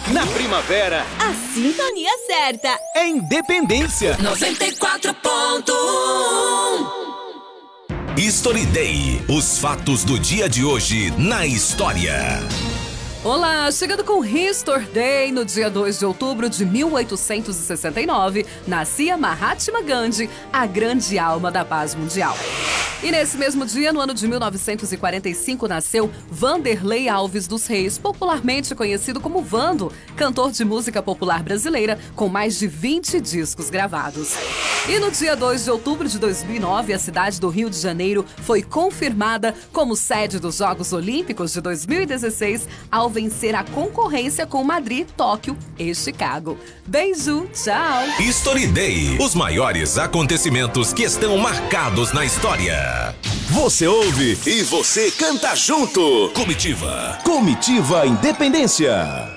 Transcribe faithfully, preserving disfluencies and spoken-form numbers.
Na primavera, a sintonia certa é Independência. noventa e quatro ponto um. History Day. Os fatos do dia de hoje na história. Olá, chegando com History Day, no dia dois de outubro de mil oitocentos e sessenta e nove, nascia Mahatma Gandhi, a grande alma da paz mundial. E nesse mesmo dia, no ano de mil novecentos e quarenta e cinco, nasceu Vanderlei Alves dos Reis, popularmente conhecido como Vando, cantor de música popular brasileira, com mais de vinte discos gravados. E no dia dois de outubro de dois mil e nove, a cidade do Rio de Janeiro foi confirmada como sede dos Jogos Olímpicos de dois mil e dezesseis, ao vencer a concorrência com Madrid, Tóquio e Chicago. Beijo, tchau! History Day. Os maiores acontecimentos que estão marcados na história. Você ouve e você canta junto. Comitiva. Comitiva Independência.